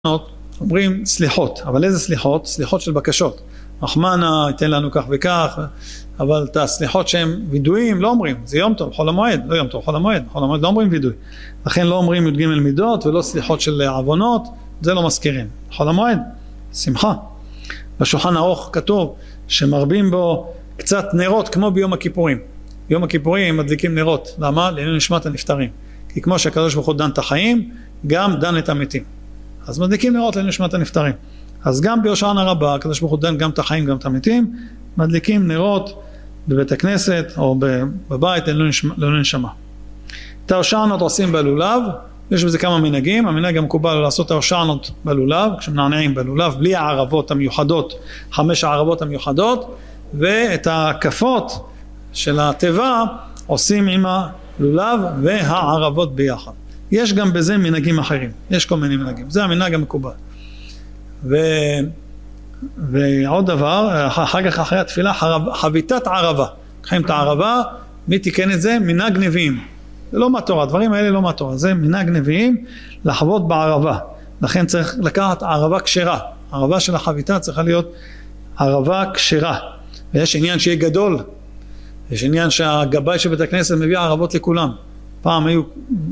אומרים סליחות, אבל איזה סליחות? סליחות של בקשות. רחמנה, ייתן לנו כך וכך, אבל את הסליחות שהם וידויים לא אומרים, זה יום טוב, חול המועד, לא יום טוב, חול המועד לא אומרים וידוי. לכן לא אומרים י"ג מידות ולא סליחות של עוונות, זה לא מזכירים. חול המועד, שמחה. בשולחן ערוך כתוב שמרבים בו קצת נרות כמו ביום הכיפורים. ביום הכיפורים מדליקים נרות, למה? לעניין נשמת הנפטרים. כי כמו שהקדוש ברוך הוא דן את החיים, גם דן את המתים. אז מדליקים נרות לעניין נשמת הנפטרים. אז גם בהושענא רבה, הקדוש ברוך הוא דן גם את החיים, גם את המתים, מדליקים נרות בבית הכנסת או בבית לעילוי נשמה. את ההושענות עושים בלולב, יש בזה כמה מנהגים, המנהג המקובל הוא לעשות את ההושענות בלולב, כשמנענעים בלולב, בלי הערבות המיוחדות, 5 הערבות המיוחדות, ואת ההקפות של התיבה עושים עם הלולב והערבות ביחד. יש גם בזה מנהגים אחרים, יש כל מיני מנהגים, זה המנהג המקובל. ועוד דבר, אחר כך אחרי התפילה, חביתת ערבה. קחים את הערבה, מי תיקן את זה? מנהג נביאים. זה לא מהתורה, הדברים האלה לא מהתורה, זה מנהג נביאים לחוות בערבה. לכן צריך לקחת ערבה כשרה. הערבה של החביתה צריכה להיות ערבה כשרה. ויש עניין שיהיה גדול. יש עניין שהגבאי של בית הכנסת מביא ערבות לכולם. פעם היו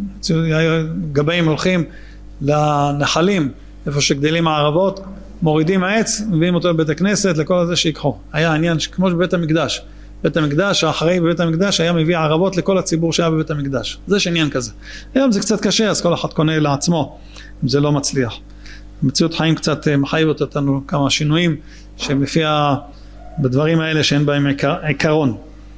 גבאים הולכים לנחלים, איפה שגדלים הערבות, מורידים העץ, מביאים אותו לבית הכנסת, לכל הזה שיקחו. היה עניין כמו בבית המקדש. בית המקדש, האחראי בבית המקדש, היה מביא ערבות לכל הציבור שהיה בבית המקדש. זה יש עניין כזה. היום זה קצת קשה, אז כל אחד קונה לעצמו, אם זה לא מצליח. המציאות חיים קצת מחייבת אותנו כמה שינויים, שמופיע בדברים האלה שאין בהם עיקרון.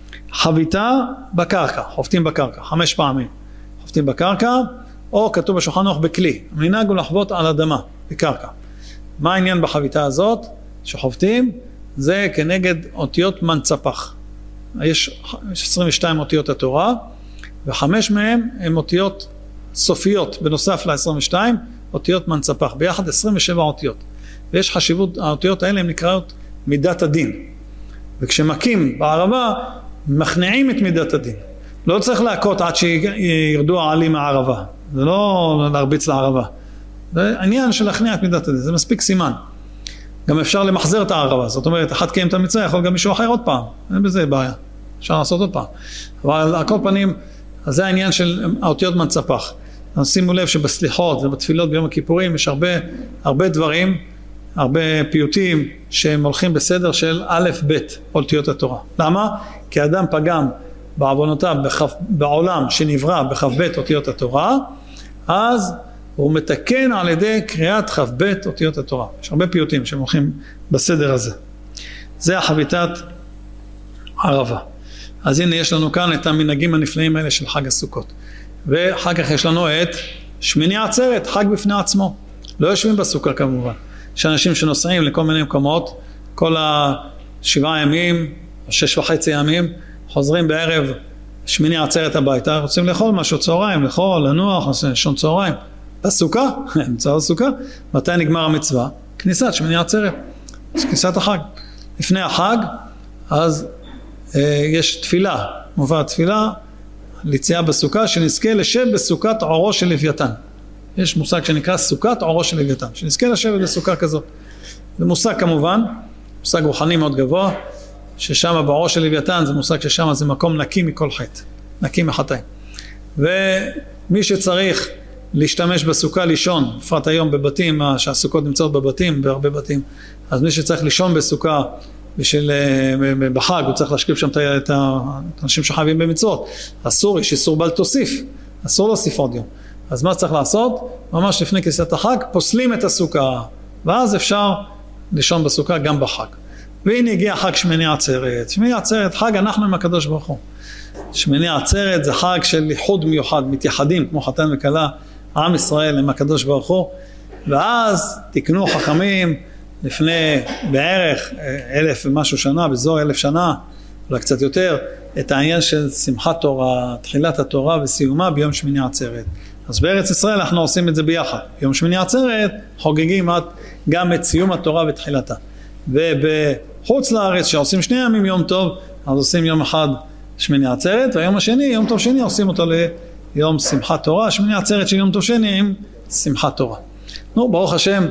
חביתה בקרקע, חופטים בקרקע, 5 פעמים. חופטים בקרקע, או כתוב בשולחן ערוך בכלי. המנהג הוא לחבוט על אדמה, בקרקע. מה העניין בחביתה הזאת שחובטים? זה כנגד אותיות מנצפח. יש 22 אותיות התורה, ו5 מהם הם אותיות סופיות, בנוסף ל-22, אותיות מנצפח, ביחד 27 אותיות. ויש חשיבות, האותיות האלה הן נקראות מידת הדין. וכשמכים בערבה, מכניעים את מידת הדין. לא צריך להכות עד שירדו העלים מהערבה. זה לא להרביץ לערבה. זה עניין של להכניע את מידת הדין, זה מספיק סימן. גם אפשר למחזר את הערבה, זאת אומרת, אחד קיים את המצווה, יכול גם מישהו אחר עוד פעם, אין בזה בעיה, אפשר לעשות עוד פעם. אבל על כל פנים, אז זה העניין של האותיות מנצפח. שימו לב שבסליחות ובתפילות ביום הכיפורים יש הרבה דברים, הרבה פיוטים שהם הולכים בסדר של א' ב' אותיות התורה. למה? כי האדם פגם בעוונותיו בעולם שנברא בכ"ב אותיות התורה, אז הוא מתקן על ידי קריאת כ"ב אותיות התורה. יש הרבה פיוטים שהם הולכים בסדר הזה. זה החביתת ערבה. אז הנה יש לנו כאן את המנהגים הנפלאים האלה של חג הסוכות. ואחר כך יש לנו את שמיני עצרת, חג בפני עצמו. לא יושבים בסוכה כמובן. יש אנשים שנוסעים לכל מיני מקומות, כל 7 ימים, 6.5 ימים, חוזרים בערב שמיני עצרת הביתה, רוצים לאכול משהו צהריים, לאכול, לנוח, לישון צהריים. בסוכה, נמצא בסוכה, מתי נגמר המצווה? כניסת שמיני עצרת, כניסת החג. לפני החג, אז יש תפילה, מובאת תפילה, ליציאה בסוכה, שנזכה לשב בסוכת עורו של לוויתן. יש מושג שנקרא סוכת עורו של לוויתן, שנזכה לשבת בסוכה כזאת. זה מושג כמובן, מושג רוחני מאוד גבוה, ששם בעורו של לוויתן, זה מושג ששם זה מקום נקי מכל חטא, נקי מחטאים. ומי שצריך להשתמש בסוכה לישון, בפרט היום בבתים, שהסוכות נמצאות בבתים, בהרבה בתים, אז מי שצריך לישון בסוכה, בחג הוא צריך להשקיף שם את האנשים שחייבים במצוות, אסור, יש איסור בל תוסיף, אסור להוסיף עוד יום. אז מה צריך לעשות? ממש לפני כניסת החג, פוסלים את הסוכה, ואז אפשר לישון בסוכה גם בחג. והנה הגיע חג שמיני עצרת. שמיני עצרת, חג אנחנו עם הקדוש ברוך הוא. שמיני עצרת זה חג של ייחוד מיוחד, מתייחדים כמו חתן וכלה, עם ישראל עם הקדוש ברוך הוא, ואז תקנו חכמים לפני בערך 1000 ומשהו שנה, באזור 1000 שנה, אולי קצת יותר, את העניין של שמחת תורה, תחילת התורה וסיומה ביום שמיני עצרת. אז בארץ ישראל אנחנו עושים את זה ביחד. ביום שמיני עצרת חוגגים גם את סיום התורה ותחילתה. ובחוץ לארץ שעושים 2 ימים יום טוב, אז עושים יום אחד שמיני עצרת, והיום השני, יום טוב שני, עושים אותו ליום שמחת תורה, שמיני עצרת של יום טוב שני עם שמחת תורה. נו, ברוך השם,